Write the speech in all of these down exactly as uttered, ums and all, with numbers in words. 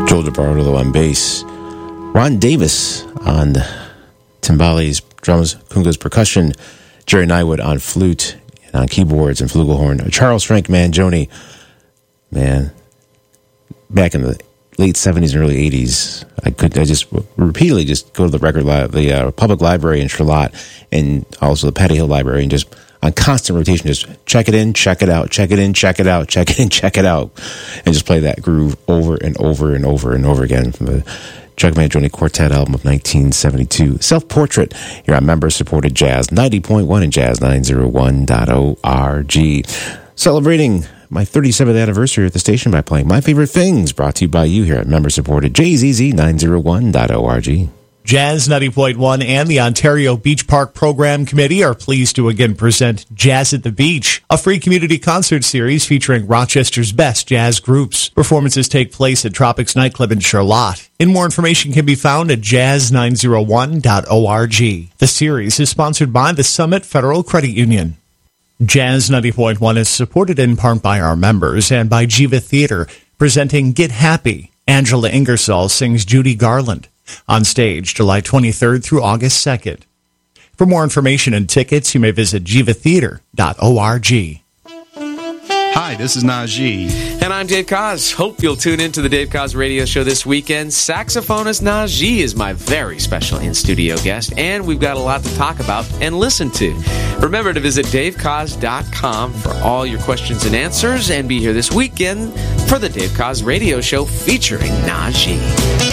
Joe DeBartolo on bass, Ron Davis on timbales, drums, congas, percussion, Jerry Nywood on flute and on keyboards and flugelhorn, Charles Frank Mangione, man, back in the late seventies and early eighties, I could I just repeatedly just go to the record li- the uh, public library in Charlotte and also the Patty Hill Library and just on constant rotation, just check it in, check it out, check it in, check it out, check it in, check it out, and just play that groove over and over and over and over again from the Chuck Mangione Quartet album of nineteen seventy-two. Self-Portrait here on member-supported Jazz ninety point one and Jazz nine oh one dot org. Celebrating my thirty-seventh anniversary at the station by playing My Favorite Things, brought to you by you here at member-supported J Z Z nine oh one dot org. Jazz ninety point one and the Ontario Beach Park Program Committee are pleased to again present Jazz at the Beach, a free community concert series featuring Rochester's best jazz groups. Performances take place at Tropics Nightclub in Charlotte. And more information can be found at jazz nine oh one dot org. The series is sponsored by the Summit Federal Credit Union. Jazz ninety point one is supported in part by our members and by Jiva Theater, presenting Get Happy. Angela Ingersoll sings Judy Garland. On stage, July twenty-third through August second. For more information and tickets, you may visit jiva theater dot org. Hi, this is Najee. And I'm Dave Koz. Hope you'll tune in to the Dave Koz radio show this weekend. Saxophonist Najee is my very special in-studio guest, and we've got a lot to talk about and listen to. Remember to visit dave koz dot com for all your questions and answers, and be here this weekend for the Dave Koz radio show featuring Najee.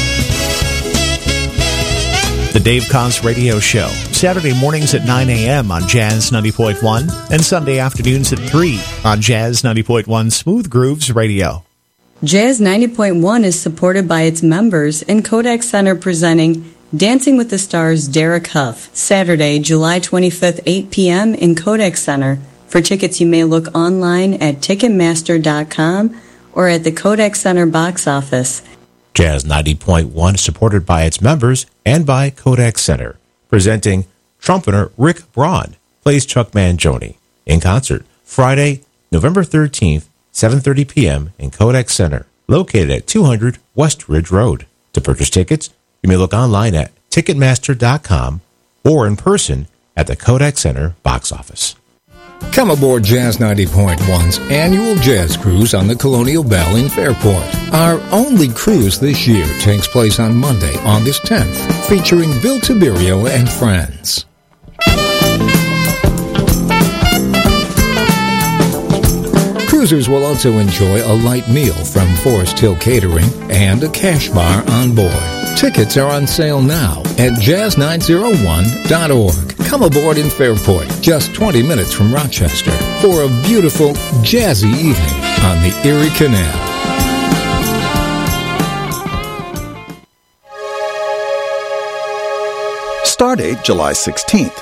The Dave Koz Radio Show, Saturday mornings at nine a.m. on Jazz ninety point one and Sunday afternoons at three on Jazz ninety point one Smooth Grooves Radio. Jazz ninety point one is supported by its members and Kodak Center presenting Dancing with the Stars Derek Huff, Saturday, July twenty-fifth, eight p.m. in Kodak Center. For tickets, you may look online at ticketmaster dot com or at the Kodak Center box office. Jazz ninety point one is supported by its members and by Kodak Center, presenting trumpeter Rick Braun plays Chuck Mangione in concert Friday, November thirteenth, seven thirty p.m. in Kodak Center, located at two hundred West Ridge Road. To purchase tickets, you may look online at ticketmaster dot com or in person at the Kodak Center box office. Come aboard Jazz ninety point one's annual jazz cruise on the Colonial Belle in Fairport. Our only cruise this year takes place on Monday, August tenth, featuring Bill Tiberio and friends. Cruisers will also enjoy a light meal from Forest Hill Catering and a cash bar on board. Tickets are on sale now at jazz nine oh one dot org. Come aboard in Fairport, just twenty minutes from Rochester, for a beautiful, jazzy evening on the Erie Canal. Stardate July sixteenth.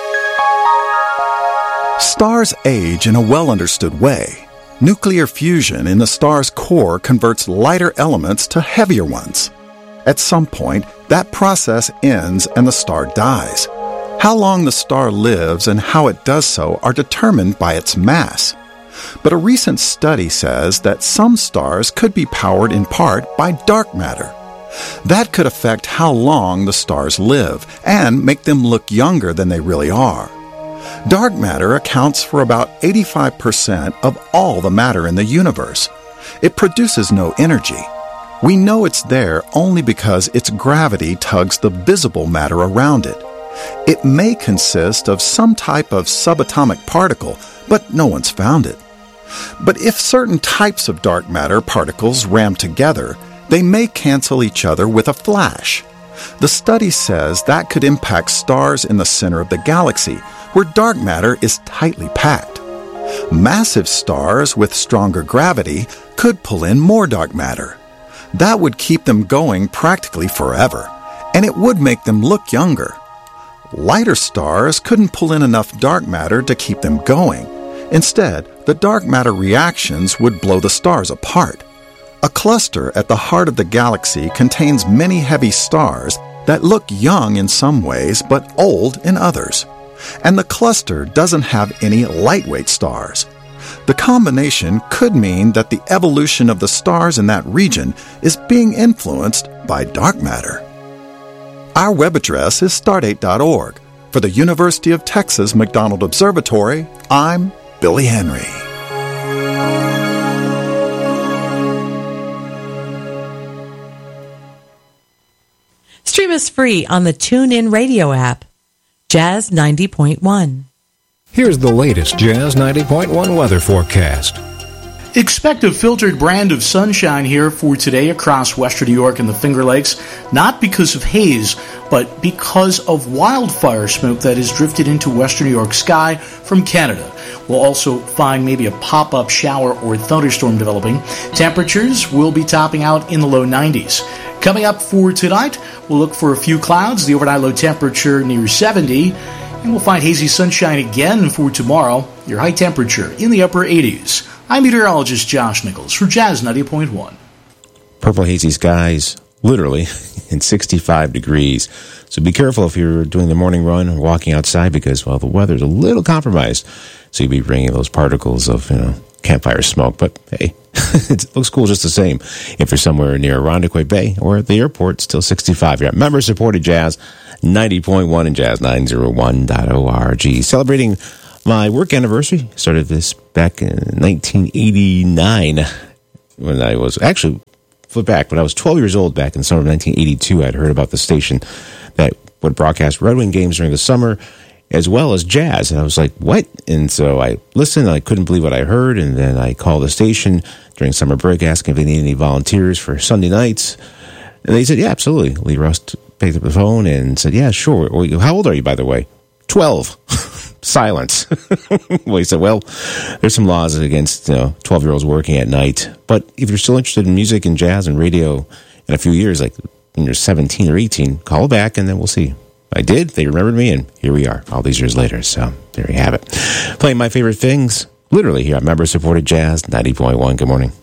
Stars age in a well-understood way. Nuclear fusion in the star's core converts lighter elements to heavier ones. At some point, that process ends and the star dies. How long the star lives and how it does so are determined by its mass. But a recent study says that some stars could be powered in part by dark matter. That could affect how long the stars live and make them look younger than they really are. Dark matter accounts for about eighty-five percent of all the matter in the universe. It produces no energy. We know it's there only because its gravity tugs the visible matter around it. It may consist of some type of subatomic particle, but no one's found it. But if certain types of dark matter particles ram together, they may cancel each other with a flash. The study says that could impact stars in the center of the galaxy, where dark matter is tightly packed. Massive stars with stronger gravity could pull in more dark matter. That would keep them going practically forever, and it would make them look younger. Lighter stars couldn't pull in enough dark matter to keep them going. Instead, the dark matter reactions would blow the stars apart. A cluster at the heart of the galaxy contains many heavy stars that look young in some ways but old in others. And the cluster doesn't have any lightweight stars. The combination could mean that the evolution of the stars in that region is being influenced by dark matter. Our web address is stardate dot org. For the University of Texas McDonald Observatory, I'm Billy Henry. Stream us free on the TuneIn Radio app. Jazz ninety point one. Here's the latest Jazz ninety point one weather forecast. Expect a filtered brand of sunshine here for today across western New York and the Finger Lakes, not because of haze, but because of wildfire smoke that has drifted into western New York sky from Canada. We'll also find maybe a pop-up shower or thunderstorm developing. Temperatures will be topping out in the low nineties. Coming up for tonight, we'll look for a few clouds, the overnight low temperature near seventy, and we'll find hazy sunshine again for tomorrow, your high temperature in the upper eighties. I'm meteorologist Josh Nichols for Jazz ninety point one. Purple hazy skies, literally, in sixty-five degrees. So be careful if you're doing the morning run or walking outside because, well, the weather's a little compromised. So you'll be bringing those particles of, you know, campfire smoke. But, hey, it looks cool just the same. If you're somewhere near Irondequoit Bay or at the airport, still sixty-five. You're at member-supported Jazz ninety point one and jazz nine oh one dot org. Celebrating my work anniversary. Started this back in nineteen eighty-nine when I was, actually, flip back, when I was twelve years old back in the summer of nineteen eighty-two. I'd heard about the station that would broadcast Red Wing games during the summer as well as jazz. And I was like, what? And so I listened, and I couldn't believe what I heard. And then I called the station during summer break asking if they needed any volunteers for Sunday nights. And they said, yeah, absolutely. Lee Rust picked up the phone and said, yeah, sure. How old are you, by the way? twelve. Silence. Well, he said, well, there's some laws against, you know, twelve-year-olds working at night. But if you're still interested in music and jazz and radio in a few years, like when you're seventeen or eighteen, call back and then we'll see. I did. They remembered me, and here we are all these years later. So there you have it. Playing my favorite things, literally here at Member-Supported Jazz ninety point one. Good morning.